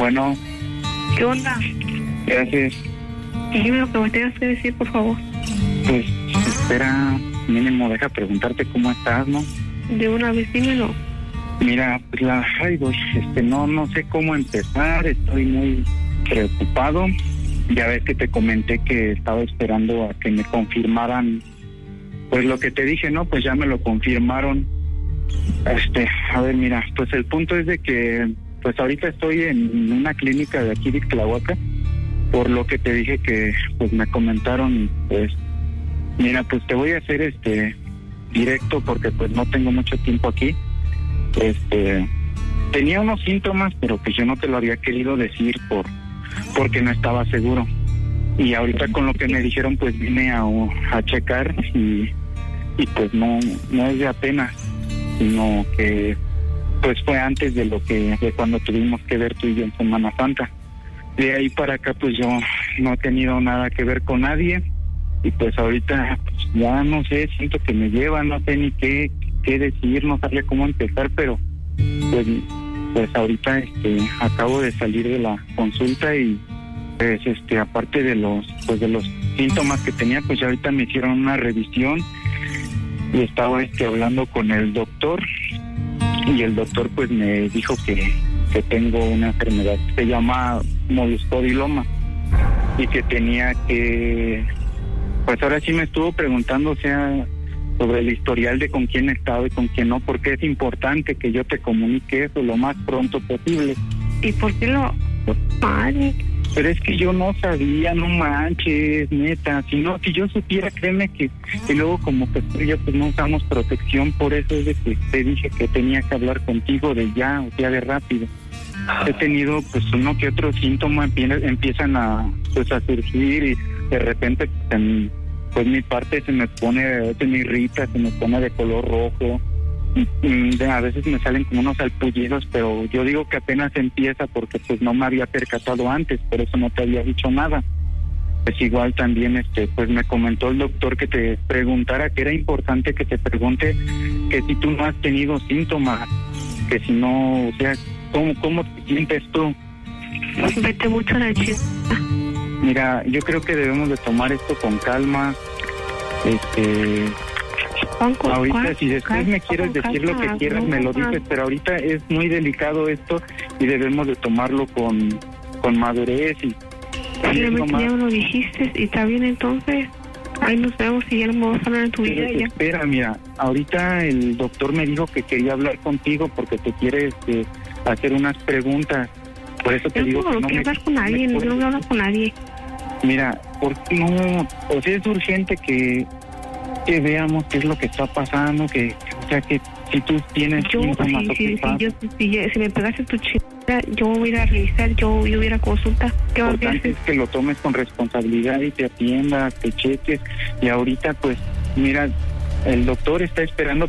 Bueno. ¿Qué onda? Gracias. Dime lo que me tengas que decir, por favor. Pues, espera, mínimo, deja preguntarte cómo estás, ¿no? De una vez, dímelo. Mira, pues no sé cómo empezar, estoy muy preocupado. Ya ves que te comenté que estaba esperando a que me confirmaran, pues lo que te dije, ¿no? Pues ya me lo confirmaron. A ver, mira, pues el punto es de que, pues ahorita estoy en una clínica de aquí de Ixtlahuaca, por lo que te dije que, pues me comentaron, pues, mira, pues te voy a hacer directo porque pues no tengo mucho tiempo aquí. Tenía unos síntomas, pero pues yo no te lo había querido decir porque no estaba seguro. Y ahorita con lo que me dijeron, pues vine a checar y pues no es de apenas, sino que pues fue antes de cuando tuvimos que ver tú y yo en Semana Santa. De ahí para acá pues yo no he tenido nada que ver con nadie y pues ahorita pues, ya no sé, siento que me lleva, no sé ni qué decir, no sabía cómo empezar, pero pues ahorita acabo de salir de la consulta y pues aparte de los síntomas que tenía, pues ya ahorita me hicieron una revisión y estaba hablando con el doctor y el doctor pues me dijo que tengo una enfermedad que se llama molluscodiloma y que tenía que, pues ahora sí me estuvo preguntando, sobre el historial de con quién he estado y con quién no, porque es importante que yo te comunique eso lo más pronto posible. ¿Y por qué madre? Pero es que yo no sabía, no manches, neta, si yo supiera, créeme que luego como que tú y yo pues no usamos protección, por eso es de que te dije que tenía que hablar contigo de ya, de rápido. He tenido pues uno que otro síntoma empiezan a surgir y de repente pues mi parte se me irrita, se me pone de color rojo. A veces me salen como unos salpullidos, pero yo digo que apenas empieza porque pues no me había percatado antes, por eso no te había dicho nada. Pues igual también pues me comentó el doctor que te preguntara, que era importante que te pregunte que si tú no has tenido síntomas, que si no, ¿cómo te sientes tú? Vete mucho a la chica. Mira, yo creo que debemos de tomar esto con calma. Ahorita si después me quieres decir lo que quieras me lo dices, pero ahorita es muy delicado esto y debemos de tomarlo con madurez y ya me lo dijiste y está bien, entonces ahí nos vemos y ya no me vas a hablar en tu vida. Espera, mira, ahorita el doctor me dijo que quería hablar contigo porque te quiere hacer unas preguntas, por eso te digo que no hablar con nadie, no voy a hablar con nadie. Mira, ¿por qué no? O sea, es urgente que veamos qué es lo que está pasando, que si tú tienes síntomas si me pegaste tu chica, yo voy a ir a revisar, yo voy a ir a consulta. ¿Qué vas a hacer? Es que lo tomes con responsabilidad y te atiendas, te cheques. Y ahorita, pues, mira, el doctor está esperando